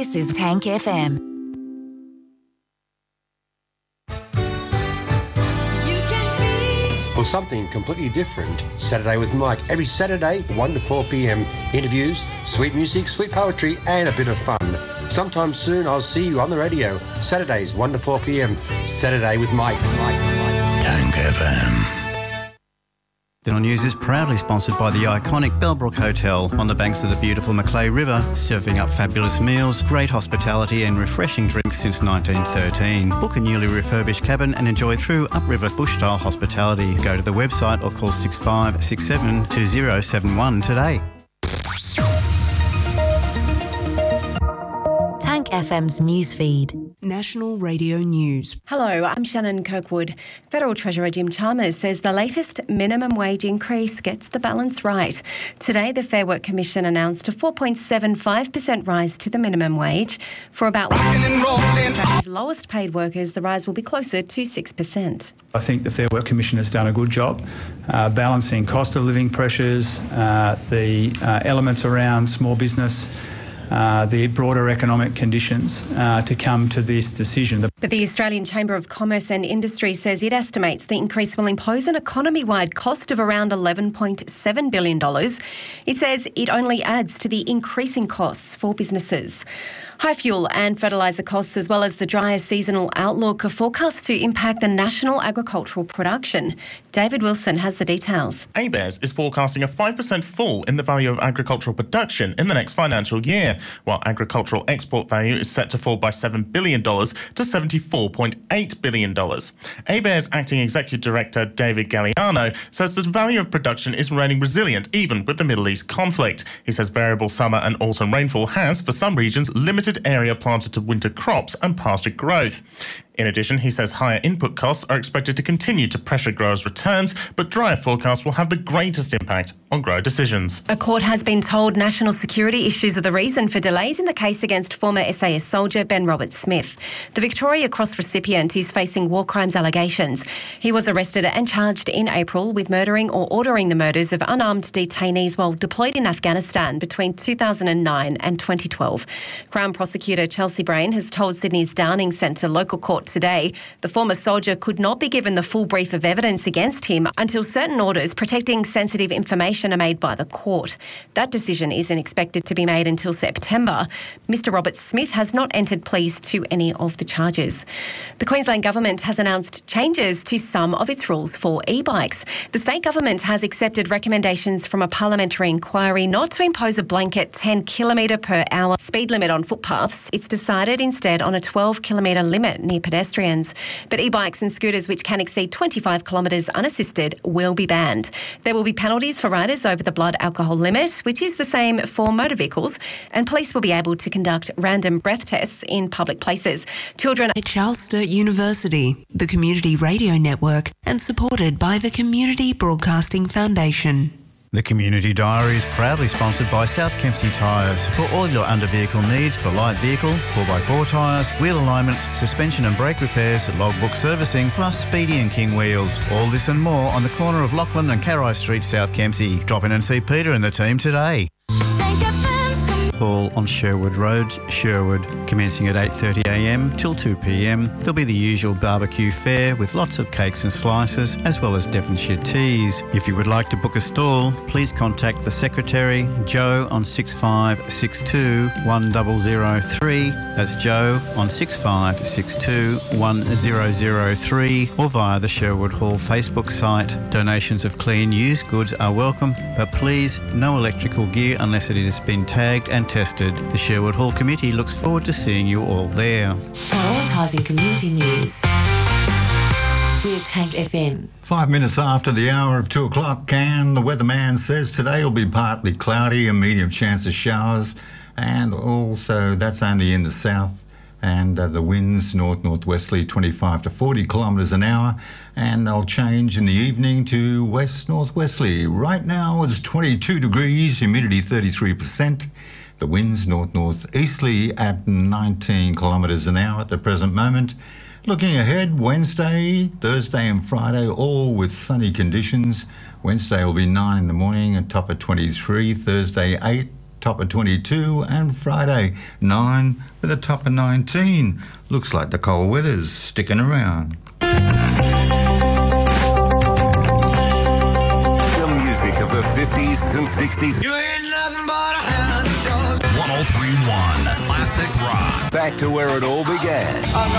This is Tank FM. For something completely different, Saturday with Mike. Every Saturday, 1 to 4 p.m. Interviews, sweet music, sweet poetry, and a bit of fun. Sometime soon, I'll see you on the radio. Saturdays, 1 to 4 p.m. Saturday with Mike. Tank FM. The News is proudly sponsored by the iconic Bellbrook Hotel on the banks of the beautiful Macleay River, serving up fabulous meals, great hospitality and refreshing drinks since 1913. Book a newly refurbished cabin and enjoy true upriver bush-style hospitality. Go to the website or call 6567 2071 today. Tank FM's newsfeed. National Radio News. Hello, I'm Shannon Kirkwood. Federal Treasurer Jim Chalmers says the latest minimum wage increase gets the balance right. Today, the Fair Work Commission announced a 4.75% rise to the minimum wage. For about Australia's lowest paid workers, the rise will be closer to 6%. I think the Fair Work Commission has done a good job balancing cost of living pressures, the elements around small business, the broader economic conditions to come to this decision. But the Australian Chamber of Commerce and Industry says it estimates the increase will impose an economy-wide cost of around $11.7 billion. It says it only adds to the increasing costs for businesses. High fuel and fertiliser costs, as well as the drier seasonal outlook, are forecast to impact the national agricultural production. David Wilson has the details. ABARES is forecasting a 5% fall in the value of agricultural production in the next financial year, while agricultural export value is set to fall by $7 billion to $74.8 billion. ABARES Acting Executive Director David Galliano says the value of production is remaining resilient even with the Middle East conflict. He says variable summer and autumn rainfall has, for some regions, limited area planted to winter crops and pasture growth. In addition, he says higher input costs are expected to continue to pressure growers' returns, but drier forecasts will have the greatest impact on grower decisions. A court has been told national security issues are the reason for delays in the case against former SAS soldier Ben Roberts-Smith. The Victoria Cross recipient is facing war crimes allegations. He was arrested and charged in April with murdering or ordering the murders of unarmed detainees while deployed in Afghanistan between 2009 and 2012. Crown Prosecutor Chelsea Brain has told Sydney's Downing Centre local court today the former soldier could not be given the full brief of evidence against him until certain orders protecting sensitive information are made by the court. That decision isn't expected to be made until September. Mr Roberts-Smith has not entered pleas to any of the charges. The Queensland Government has announced changes to some of its rules for e-bikes. The state government has accepted recommendations from a parliamentary inquiry not to impose a blanket 10 km per hour speed limit on footpaths. It's decided instead on a 12 km limit near pedestrians. But e-bikes and scooters which can exceed 25 kilometres unassisted will be banned. There will be penalties for riders over the blood alcohol limit, which is the same for motor vehicles, and police will be able to conduct random breath tests in public places. Children At Charles Sturt University, the Community Radio Network, and supported by the Community Broadcasting Foundation. The Community Diary is proudly sponsored by South Kempsey Tyres. For all your under-vehicle needs for light vehicle, 4x4 tyres, wheel alignments, suspension and brake repairs, logbook servicing, plus Speedy and King wheels. All this and more on the corner of Lachlan and Carrai Street, South Kempsey. Drop in and see Peter and the team today. Hall on Sherwood Road, Sherwood, commencing at 8:30am till 2pm. There'll be the usual barbecue fare with lots of cakes and slices, as well as Devonshire teas. If you would like to book a stall, please contact the Secretary, Joe, on 6562 1003. That's Joe on 6562 1003, or via the Sherwood Hall Facebook site. Donations of clean used goods are welcome, but please, no electrical gear unless it has been tagged and tested. The Sherwood Hall Committee looks forward to seeing you all there. Prioritising community news. We're Tank FM. 5 minutes after the hour of 2 o'clock, and the weatherman says today will be partly cloudy, a medium chance of showers, and also that's only in the south. And the winds north-northwesterly 25 to 40 kilometres an hour, and they'll change in the evening to west-northwesterly. Right now it's 22 degrees, humidity 33%. The winds north-northeasterly at 19 kilometres an hour at the present moment. Looking ahead, Wednesday, Thursday and Friday, all with sunny conditions. Wednesday will be 9 in the morning, a top of 23. Thursday 8, top of 22, and Friday 9 with a top of 19. Looks like the cold weather's sticking around. The music of the 50s and 60s. You ain't nothing but a hound dog. 103.1 Classic Rock. Back to where it all began.